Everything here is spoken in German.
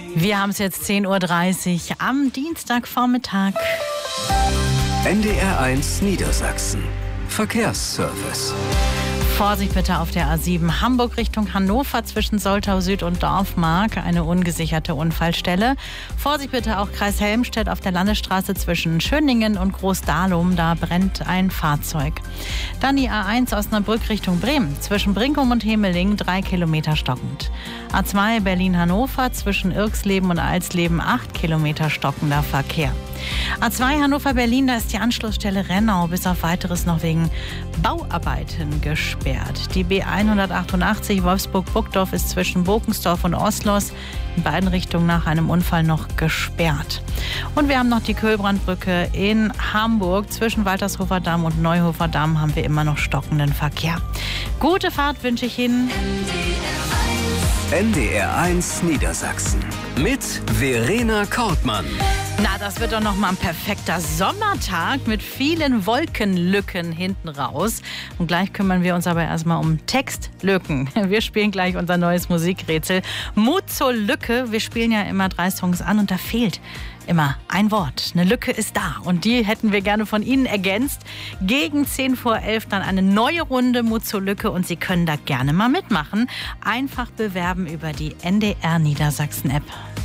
Wir haben es jetzt 10:30 Uhr am Dienstagvormittag. NDR1 Niedersachsen. Verkehrsservice. Vorsicht bitte auf der A7 Hamburg Richtung Hannover zwischen Soltau Süd und Dorfmark, eine ungesicherte Unfallstelle. Vorsicht bitte auch Kreis Helmstedt auf der Landesstraße zwischen Schöningen und Großdahlum, da brennt ein Fahrzeug. Dann die A1 Osnabrück Richtung Bremen, zwischen Brinkum und Hemeling 3 Kilometer stockend. A2 Berlin-Hannover zwischen Irxleben und Alsleben 8 Kilometer stockender Verkehr. A2 Hannover-Berlin, da ist die Anschlussstelle Rennau bis auf Weiteres noch wegen Bauarbeiten gesperrt. Die B188 Wolfsburg-Burgdorf ist zwischen Bokensdorf und Oslos in beiden Richtungen nach einem Unfall noch gesperrt. Und wir haben noch die Köhlbrandbrücke in Hamburg. Zwischen Waltershofer Damm und Neuhofer Damm haben wir immer noch stockenden Verkehr. Gute Fahrt wünsche ich Ihnen. NDR1 Niedersachsen mit Verena Kortmann. Na, das wird doch noch mal ein perfekter Sommertag mit vielen Wolkenlücken hinten raus. Und gleich kümmern wir uns aber erstmal um Textlücken. Wir spielen gleich unser neues Musikrätsel. Mut zur Lücke. Wir spielen ja immer 3 Songs an und da fehlt immer ein Wort. Eine Lücke ist da und die hätten wir gerne von Ihnen ergänzt. Gegen 10:11 dann eine neue Runde Mut zur Lücke und Sie können da gerne mal mitmachen. Einfach bewerben über die NDR Niedersachsen App.